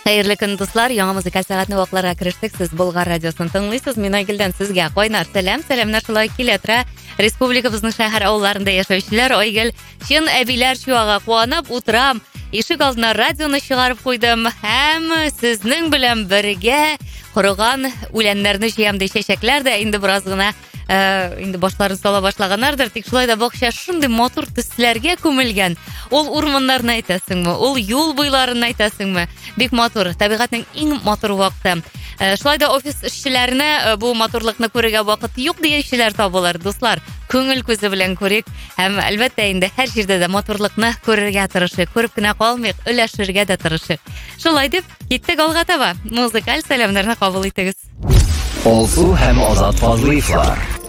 Хәерле көн, дуслар. Яңа музыкаль сәгатьне вакытларга керештек. Сез Болгар радиосын тыңлыйсыз. Мин Айгөлдән сезгә кайнар сәлам. Сәламнар шулай килә тора. Республикабызның шәһәр авылларында яшәүчеләр. Айгөл, чын әбиләр чуага куанып утырам. Ишек алдына радионы чыгарып куйдым. Һәм сезнең белән бергә корыган үләннәрне җыям ди, чәчәкләр дә инде бераз гына инде башларын сала башлаганнардыр. Тик шулай да бакча шундый матур төсләргә күмелгән. Ул урманнарны әйтәсеңме? Ул юл буйларын әйтәсеңме? Бик матур. Табигатьнең иң матур вакыты. Шулай да офис эшчеләренә бу матурлыкны күрергә вакыт юк диючеләр табылыр, дуслар. Күңел күзе белән күрик. Һәм әлбәттә инде һәр җирдә дә матурлыкны күрергә тырышык. Күреп кенә калмыйк, өләшергә дә тырышык. Шулай дип, киттек алга таба. Музыкаль сәламнарны кабул итегез. Алсу һәм Азат Фазлыевлар.